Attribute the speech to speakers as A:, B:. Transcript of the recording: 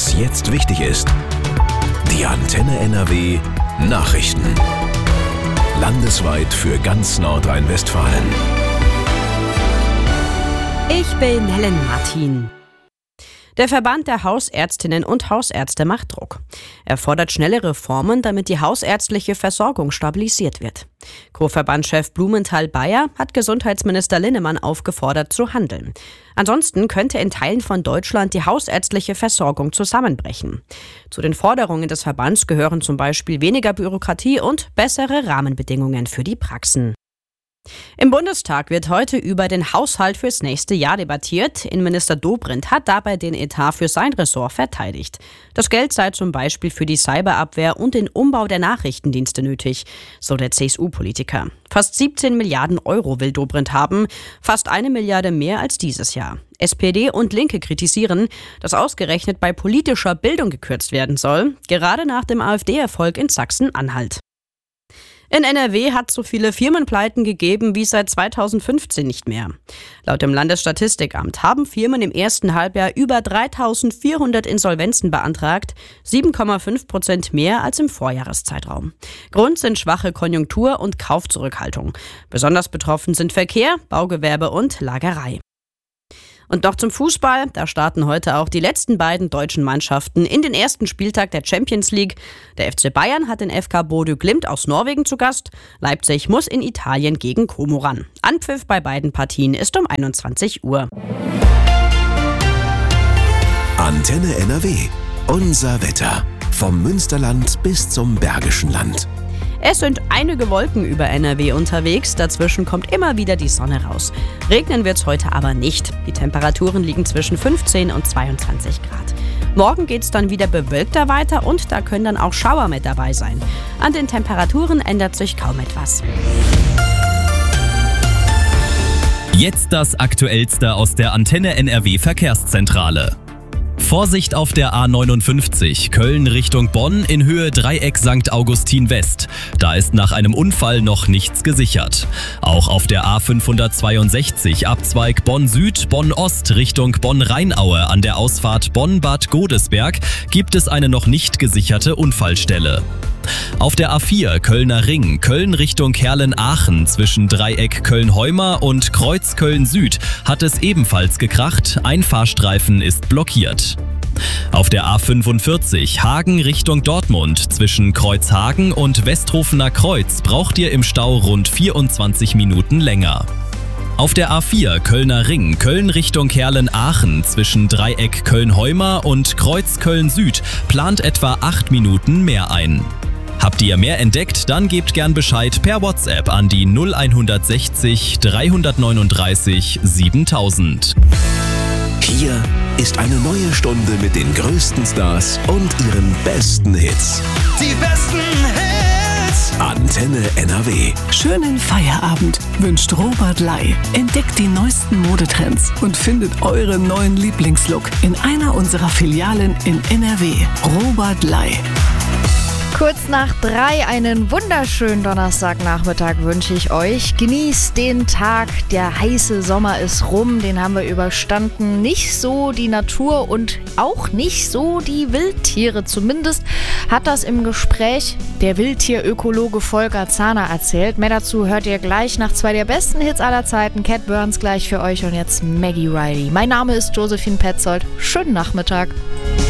A: Was jetzt wichtig ist. Die Antenne NRW Nachrichten. Landesweit für ganz Nordrhein-Westfalen.
B: Ich bin Helen Martin. Der Verband der Hausärztinnen und Hausärzte macht Druck. Er fordert schnelle Reformen, damit die hausärztliche Versorgung stabilisiert wird. Co-Verbandschef Blumenthal-Bayer hat Gesundheitsminister Linnemann aufgefordert zu handeln. Ansonsten könnte in Teilen von Deutschland die hausärztliche Versorgung zusammenbrechen. Zu den Forderungen des Verbands gehören zum Beispiel weniger Bürokratie und bessere Rahmenbedingungen für die Praxen. Im Bundestag wird heute über den Haushalt fürs nächste Jahr debattiert. Innenminister Dobrindt hat dabei den Etat für sein Ressort verteidigt. Das Geld sei zum Beispiel für die Cyberabwehr und den Umbau der Nachrichtendienste nötig, so der CSU-Politiker. Fast 17 Milliarden Euro will Dobrindt haben, fast 1 Milliarde mehr als dieses Jahr. SPD und Linke kritisieren, dass ausgerechnet bei politischer Bildung gekürzt werden soll, gerade nach dem AfD-Erfolg in Sachsen-Anhalt. In NRW hat es so viele Firmenpleiten gegeben wie seit 2015 nicht mehr. Laut dem Landesstatistikamt haben Firmen im ersten Halbjahr über 3.400 Insolvenzen beantragt, 7,5% mehr als im Vorjahreszeitraum. Grund sind schwache Konjunktur und Kaufzurückhaltung. Besonders betroffen sind Verkehr, Baugewerbe und Lagerei. Und noch zum Fußball. Da starten heute auch die letzten beiden deutschen Mannschaften in den ersten Spieltag der Champions League. Der FC Bayern hat den FK Bodø Glimt aus Norwegen zu Gast. Leipzig muss in Italien gegen Como ran. Anpfiff bei beiden Partien ist um 21 Uhr.
A: Antenne NRW. Unser Wetter. Vom Münsterland bis zum Bergischen Land.
B: Es sind einige Wolken über NRW unterwegs, dazwischen kommt immer wieder die Sonne raus. Regnen wird's heute aber nicht. Die Temperaturen liegen zwischen 15 und 22 Grad. Morgen geht's dann wieder bewölkter weiter und da können dann auch Schauer mit dabei sein. An den Temperaturen ändert sich kaum etwas.
C: Jetzt das Aktuellste aus der Antenne NRW Verkehrszentrale. Vorsicht auf der A59, Köln Richtung Bonn in Höhe Dreieck St. Augustin West. Da ist nach einem Unfall noch nichts gesichert. Auch auf der A562, Abzweig Bonn Süd, Bonn Ost Richtung Bonn-Rheinaue an der Ausfahrt Bonn-Bad Godesberg gibt es eine noch nicht gesicherte Unfallstelle. Auf der A4 Kölner Ring, Köln Richtung Herlen-Aachen zwischen Dreieck Köln-Heumer und Kreuz Köln-Süd hat es ebenfalls gekracht, ein Fahrstreifen ist blockiert. Auf der A45 Hagen Richtung Dortmund zwischen Kreuzhagen und Westhofener Kreuz braucht ihr im Stau rund 24 Minuten länger. Auf der A4 Kölner Ring, Köln Richtung Herlen-Aachen zwischen Dreieck Köln-Heumer und Kreuz Köln-Süd plant etwa 8 Minuten mehr ein. Habt ihr mehr entdeckt, dann gebt gern Bescheid per WhatsApp an die 0160 339 7000.
A: Hier ist eine neue Stunde mit den größten Stars und ihren besten Hits.
D: Die besten Hits!
A: Antenne NRW.
E: Schönen Feierabend wünscht Robert Lai. Entdeckt die neuesten Modetrends und findet euren neuen Lieblingslook in einer unserer Filialen in NRW. Robert Lai.
F: Kurz nach 3, einen wunderschönen Donnerstagnachmittag wünsche ich euch. Genießt den Tag, der heiße Sommer ist rum, den haben wir überstanden. Nicht so die Natur und auch nicht so die Wildtiere. Zumindest hat das im Gespräch der Wildtierökologe Volker Zahner erzählt. Mehr dazu hört ihr gleich nach 2 der besten Hits aller Zeiten. Cat Burns gleich für euch und jetzt Maggie Riley. Mein Name ist Josephine Petzold. Schönen Nachmittag.